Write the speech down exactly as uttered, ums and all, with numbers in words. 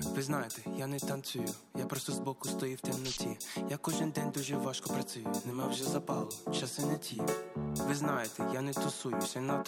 Ви знаєте, я не танцюю, я просто збоку стою в темноті. Я кожен день дуже важко працюю, нема вже запалу, часи не ті. Ви знаєте, я не тусуюсь, я на